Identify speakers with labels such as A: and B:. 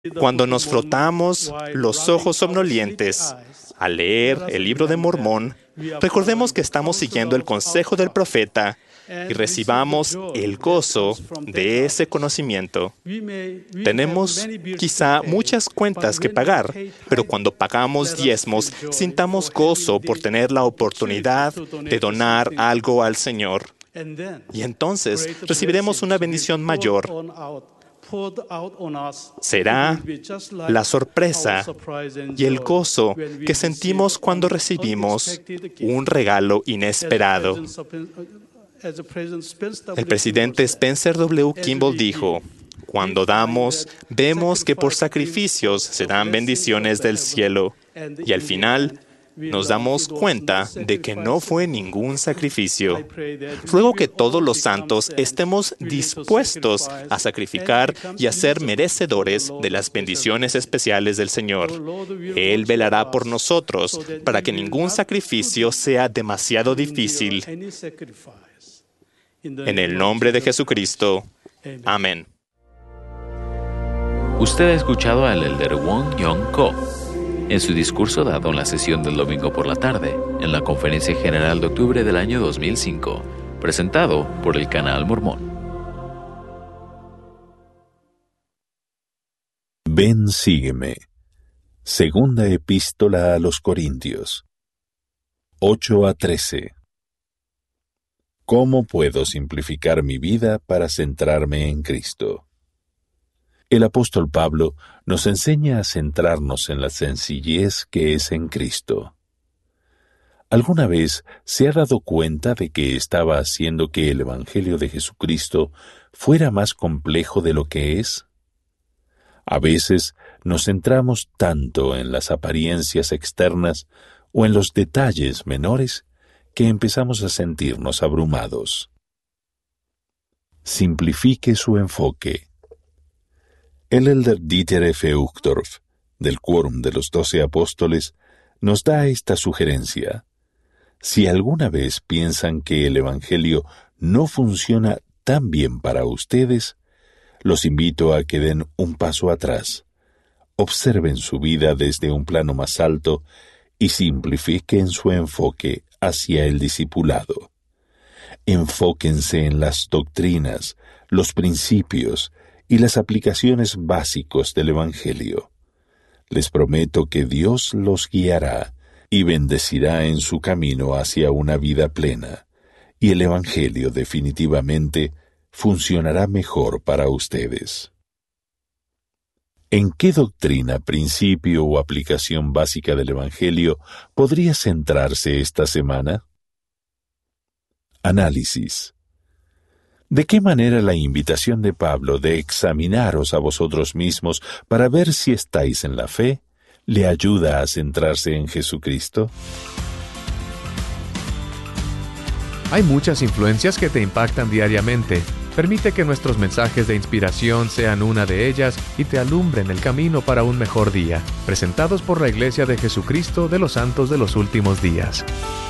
A: Cuando nos frotamos los ojos somnolientes al leer el libro de Mormón, recordemos que estamos siguiendo el consejo del profeta y recibamos el gozo de ese conocimiento. Tenemos quizá muchas cuentas que pagar, pero cuando pagamos diezmos, sintamos gozo por tener la oportunidad de donar algo al Señor. Y entonces recibiremos una bendición mayor. Será la sorpresa y el gozo que sentimos cuando recibimos un regalo inesperado. El presidente Spencer W. Kimball dijo: "Cuando damos, vemos que por sacrificios se dan bendiciones del cielo, y al final nos damos cuenta de que no fue ningún sacrificio". Ruego que todos los santos estemos dispuestos a sacrificar y a ser merecedores de las bendiciones especiales del Señor. Él velará por nosotros para que ningún sacrificio sea demasiado difícil. En el nombre de Jesucristo. Amén.
B: Usted ha escuchado al elder Won Young Ko en su discurso dado en la sesión del domingo por la tarde, en la Conferencia General de octubre del año 2005, presentado por el Canal Mormón.
C: Ven, sígueme. Segunda Epístola a los Corintios, 8-13. ¿Cómo puedo simplificar mi vida para centrarme en Cristo? El apóstol Pablo nos enseña a centrarnos en la sencillez que es en Cristo. ¿Alguna vez se ha dado cuenta de que estaba haciendo que el Evangelio de Jesucristo fuera más complejo de lo que es? A veces nos centramos tanto en las apariencias externas o en los detalles menores que empezamos a sentirnos abrumados. Simplifique su enfoque. El elder Dieter F. Uchtdorf, del Quórum de los 12 Apóstoles, nos da esta sugerencia. Si alguna vez piensan que el Evangelio no funciona tan bien para ustedes, los invito a que den un paso atrás, observen su vida desde un plano más alto y simplifiquen su enfoque hacia el discipulado. Enfóquense en las doctrinas, los principios y las aplicaciones básicos del Evangelio. Les prometo que Dios los guiará y bendecirá en su camino hacia una vida plena, y el Evangelio definitivamente funcionará mejor para ustedes. ¿En qué doctrina, principio o aplicación básica del Evangelio podría centrarse esta semana? Análisis. ¿De qué manera la invitación de Pablo de examinaros a vosotros mismos para ver si estáis en la fe le ayuda a centrarse en Jesucristo?
D: Hay muchas influencias que te impactan diariamente. Permite que nuestros mensajes de inspiración sean una de ellas y te alumbren el camino para un mejor día. Presentados por la Iglesia de Jesucristo de los Santos de los Últimos Días.